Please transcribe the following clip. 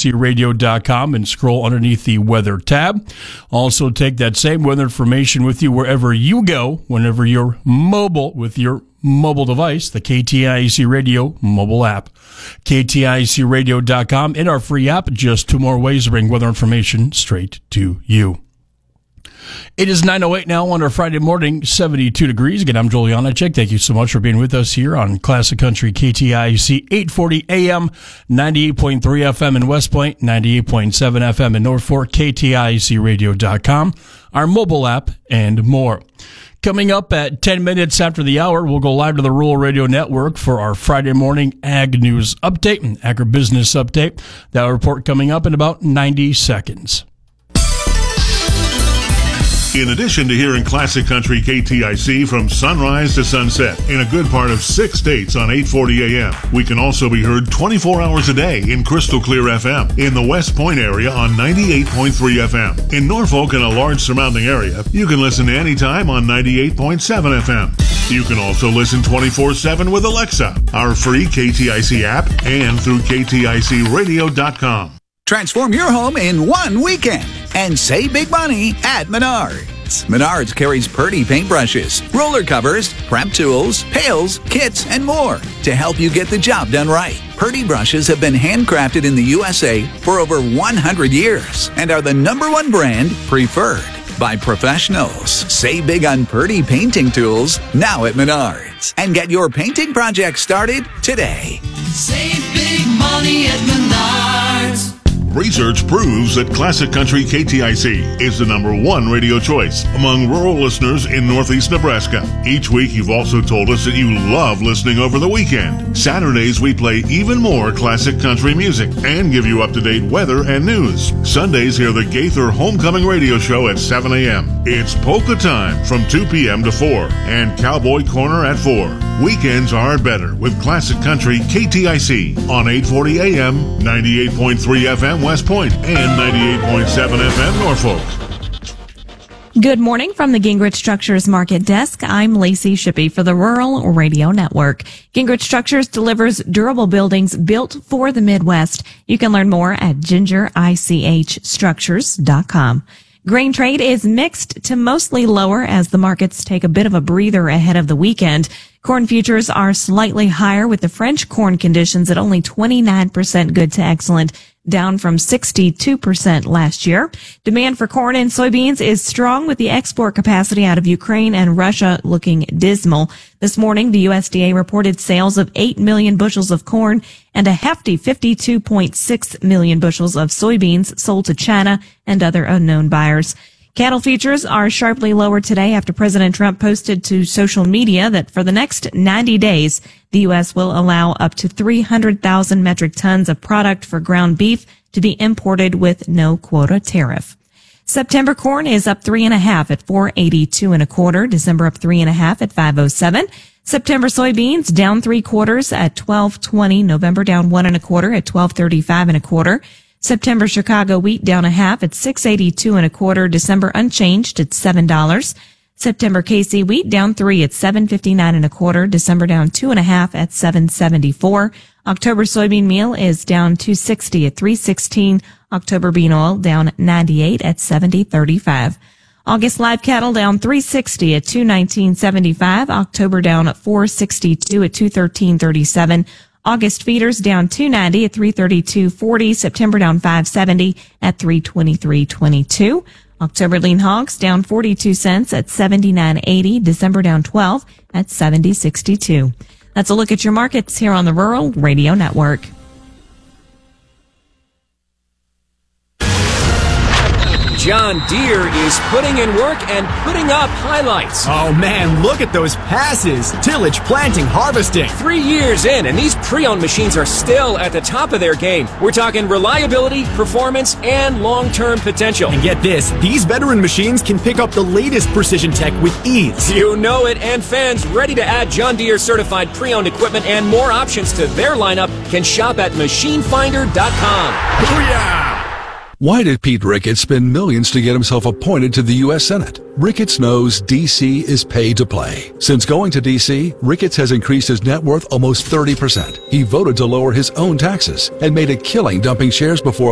KTICradio.com and scroll underneath the weather tab. Also take that same weather information with you wherever you go, whenever you're mobile with your mobile device, the KTIC Radio mobile app. KTICradio.com and our free app, just 2 more ways to bring weather information straight to you. It is 9:08 now on our Friday morning, 72 degrees. Again, I'm Joel Janacek. Thank you so much for being with us here on Classic Country KTIC 840 AM, 98.3 FM in West Point, 98.7 FM in Norfolk, KTICradio.com, our mobile app, and more. Coming up at 10 minutes after the hour, we'll go live to the Rural Radio Network for our Friday morning Ag News Update and Agribusiness Update. That report coming up in about 90 seconds. In addition to hearing Classic Country KTIC from sunrise to sunset in a good part of 6 states on 840 AM, we can also be heard 24 hours a day in Crystal Clear FM in the West Point area on 98.3 FM. In Norfolk and a large surrounding area, you can listen anytime on 98.7 FM. You can also listen 24/7 with Alexa, our free KTIC app, and through KTICradio.com. Transform your home in one weekend and save big money at Menards. Menards carries Purdy paintbrushes, roller covers, prep tools, pails, kits, and more to help you get the job done right. Purdy brushes have been handcrafted in the USA for over 100 years and are the #1 brand preferred by professionals. Save big on Purdy painting tools now at Menards and get your painting project started today. Save big money at Menards. Research proves that Classic Country KTIC is the #1 radio choice among rural listeners in Northeast Nebraska. Each week, you've also told us that you love listening over the weekend. Saturdays, we play even more classic country music and give you up-to-date weather and news. Sundays, hear the Gaither Homecoming Radio Show at 7 a.m. It's polka time from 2 p.m. to 4 and Cowboy Corner at 4. Weekends are better with Classic Country KTIC on 840 AM, 98.3 FM West Point, and 98.7 FM Norfolk. Good morning from the Gingrich Structures Market Desk. I'm Lacey Shippey for the Rural Radio Network. Gingrich Structures delivers durable buildings built for the Midwest. You can learn more at gingerichstructures.com. Grain trade is mixed to mostly lower as the markets take a bit of a breather ahead of the weekend. Corn futures are slightly higher with the French corn conditions at only 29% good to excellent, down from 62% last year. Demand for corn and soybeans is strong with the export capacity out of Ukraine and Russia looking dismal. This morning, the USDA reported sales of 8 million bushels of corn and a hefty 52.6 million bushels of soybeans sold to China and other unknown buyers. Cattle futures are sharply lower today after President Trump posted to social media that for the next 90 days, the U.S. will allow up to 300,000 metric tons of product for ground beef to be imported with no quota tariff. September corn is up 3.5 at $4.8225. December up 3.5 at $5.07. September soybeans down 3/4 at $12.20. November down 1.25 at $12.3525. September Chicago wheat down 1/2 at $6.8225. December unchanged at $7. September KC wheat down 3 at $7.5925. December down 2.5 at $7.74. October soybean meal is down $2.60 at $3.16. October bean oil down 98 at $70.35. August live cattle down $3.60 at $2.1975. October down at $4.62 at $2.1337. August feeders down $2.90 at $3.3240. September down $5.70 at $3.2322. October lean hogs down 42 cents at $79.80. December down 12 at $70.62. That's a look at your markets here on the Rural Radio Network. John Deere is putting in work and putting up highlights. Oh man, look at those passes. Tillage, planting, harvesting. 3 years in, and these pre-owned machines are still at the top of their game. We're talking reliability, performance, and long-term potential. And get this, these veteran machines can pick up the latest precision tech with ease. You know it, and fans ready to add John Deere certified pre-owned equipment and more options to their lineup can shop at machinefinder.com. Booyah! Why did Pete Ricketts spend millions to get himself appointed to the U.S. Senate? Ricketts knows D.C. is paid to play. Since going to D.C., Ricketts has increased his net worth almost 30%. He voted to lower his own taxes and made a killing dumping shares before